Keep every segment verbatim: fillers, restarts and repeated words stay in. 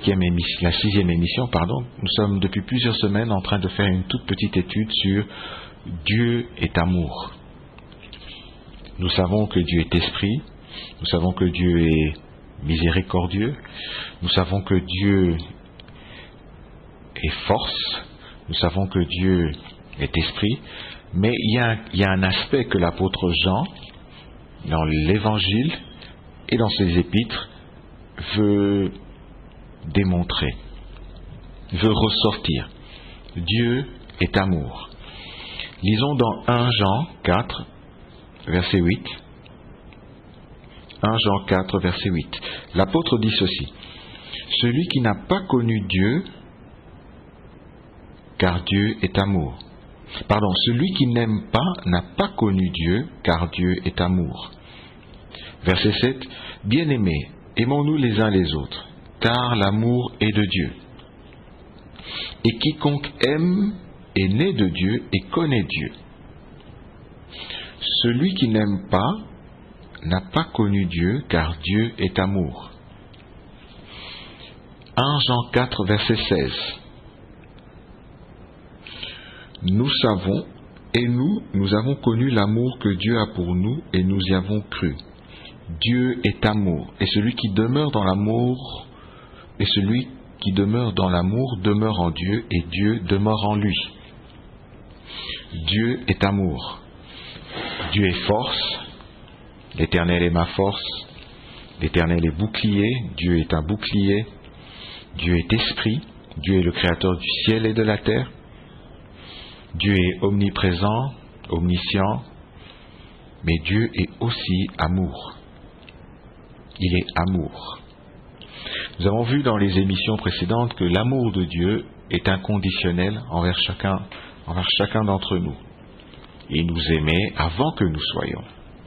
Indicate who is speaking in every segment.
Speaker 1: cinquième émission, la sixième émission, pardon, nous sommes depuis plusieurs semaines en train de faire une toute petite étude sur Dieu est amour. Nous savons que Dieu est esprit, nous savons que Dieu est miséricordieux, nous savons que Dieu est force, nous savons que Dieu est esprit, mais il y a, il y a un aspect que l'apôtre Jean, dans l'Évangile et dans ses épîtres, veut démontrer, veut ressortir. Dieu est amour. Lisons dans premier Jean quatre, verset huit. premier Jean quatre, verset huit. L'apôtre dit ceci: celui qui n'a pas connu Dieu, car Dieu est amour. Pardon, celui qui n'aime pas n'a pas connu Dieu, car Dieu est amour. Verset sept. Bien-aimés, aimons-nous les uns les autres, car l'amour est de Dieu. Et quiconque aime est né de Dieu et connaît Dieu. Celui qui n'aime pas n'a pas connu Dieu, car Dieu est amour. premier Jean quatre, verset seize. Nous savons, et nous, nous avons connu l'amour que Dieu a pour nous, et nous y avons cru. Dieu est amour, et celui qui demeure dans l'amour, et celui qui demeure dans l'amour demeure en Dieu, et Dieu demeure en lui. Dieu est amour. Dieu est force. L'Éternel est ma force. L'Éternel est bouclier. Dieu est un bouclier. Dieu est esprit. Dieu est le créateur du ciel et de la terre. Dieu est omniprésent, omniscient, mais Dieu est aussi amour. Il est amour. Nous avons vu dans les émissions précédentes que l'amour de Dieu est inconditionnel envers chacun, envers chacun d'entre nous. Il nous aimait avant que nous soyons.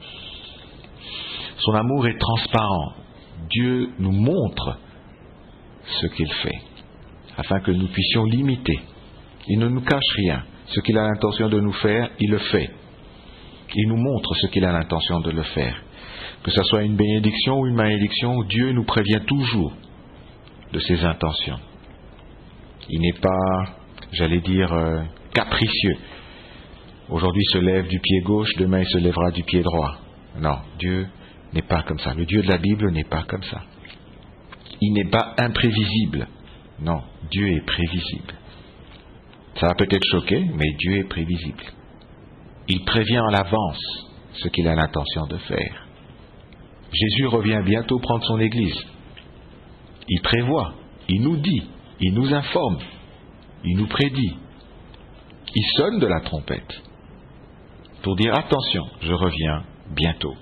Speaker 1: Son amour est transparent. Dieu nous montre ce qu'il fait, afin que nous puissions l'imiter. Il ne nous cache rien. Ce qu'il a l'intention de nous faire, il le fait. Il nous montre ce qu'il a l'intention de le faire. Que ce soit une bénédiction ou une malédiction, Dieu nous prévient toujours de ses intentions. Il n'est pas, j'allais dire, euh, capricieux. Aujourd'hui il se lève du pied gauche, demain il se lèvera du pied droit. Non, Dieu n'est pas comme ça. Le Dieu de la Bible n'est pas comme ça. Il n'est pas imprévisible. Non, Dieu est prévisible. Ça va peut-être choquer, mais Dieu est prévisible. Il prévient à l'avance ce qu'il a l'intention de faire. Jésus revient bientôt prendre son Église. Il prévoit, il nous dit, il nous informe, il nous prédit. Il sonne de la trompette pour dire attention, je reviens bientôt.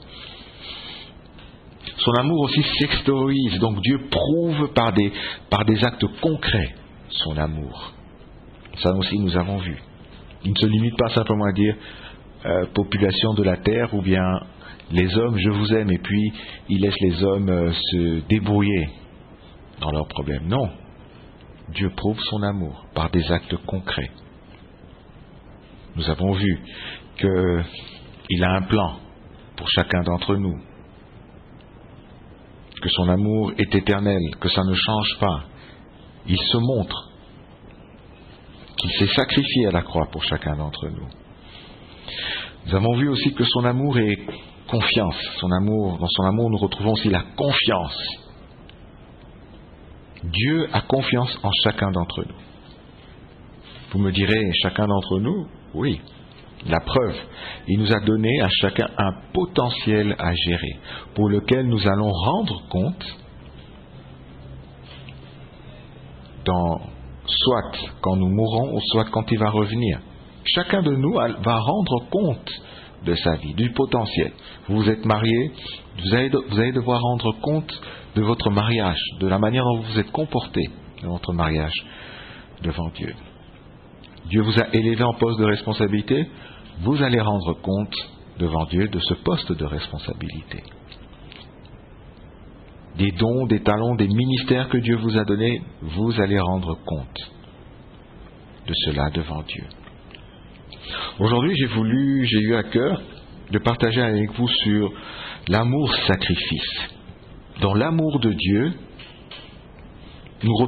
Speaker 1: Son amour aussi s'extériorise, donc Dieu prouve par des, par des actes concrets son amour. Ça aussi nous avons vu. Il ne se limite pas simplement à dire euh, population de la terre ou bien les hommes je vous aime et puis il laisse les hommes euh, se débrouiller dans leurs problèmes. Non. Dieu prouve son amour par des actes concrets. Nous avons vu qu'il a un plan pour chacun d'entre nous. Que son amour est éternel, que ça ne change pas. Il se montre qu'il s'est sacrifié à la croix pour chacun d'entre nous. Nous avons vu aussi que son amour est confiance. Son amour, dans son amour, nous retrouvons aussi la confiance. Dieu a confiance en chacun d'entre nous. Vous me direz, chacun d'entre nous? Oui. La preuve, il nous a donné à chacun un potentiel à gérer, pour lequel nous allons rendre compte dans soit quand nous mourrons, ou soit quand il va revenir. Chacun de nous va rendre compte de sa vie, du potentiel. Vous êtes marié, vous allez, vous allez devoir rendre compte de votre mariage, de la manière dont vous vous êtes comporté dans votre mariage devant Dieu. Dieu vous a élevé en poste de responsabilité, vous allez rendre compte devant Dieu de ce poste de responsabilité. Des dons, des talents, des ministères que Dieu vous a donnés, vous allez rendre compte de cela devant Dieu. Aujourd'hui, j'ai voulu, j'ai eu à cœur de partager avec vous sur l'amour-sacrifice. Dans l'amour de Dieu, nous